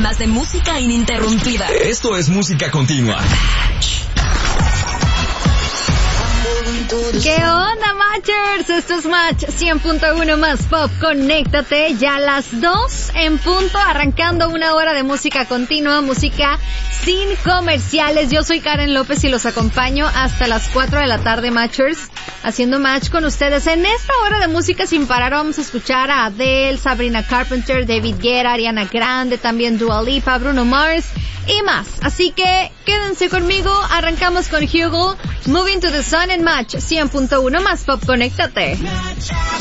programas de música ininterrumpida. Esto es música continua. ¿Qué onda, Matchers? Esto es Match 100.1 más Pop. Conéctate ya a las 2 en punto, arrancando una hora de música continua, música sin comerciales. Yo soy Karen López y los acompaño hasta las 4 de la tarde, Matchers, haciendo match con ustedes. En esta hora de música sin parar vamos a escuchar a Adele, Sabrina Carpenter, David Guetta, Ariana Grande, también Dua Lipa, Bruno Mars y más. Así que quédense conmigo, arrancamos con Hugo, Moving to the Sun en Match 100.1 más Pop. Conéctate.